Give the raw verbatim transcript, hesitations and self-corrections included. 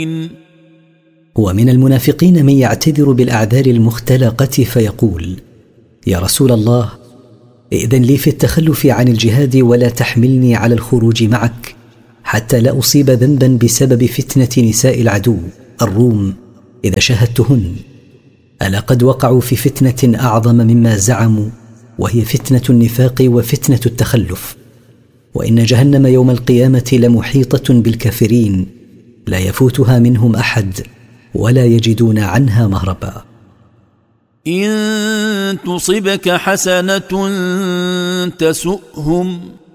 ومن المنافقين من يعتذر بالأعذار المختلقة فيقول: يا رسول الله، إذن لي في التخلف عن الجهاد ولا تحملني على الخروج معك حتى لا أصيب ذنبا بسبب فتنة نساء العدو الروم إذا شاهدتهن. ألا قد وقعوا في فتنة أعظم مما زعموا، وهي فتنة النفاق وفتنة التخلف، وإن جهنم يوم القيامة لمحيطة بالكافرين لا يفوتها منهم أحد ولا يجدون عنها مهربا. إن تصبك حسنة تسؤهم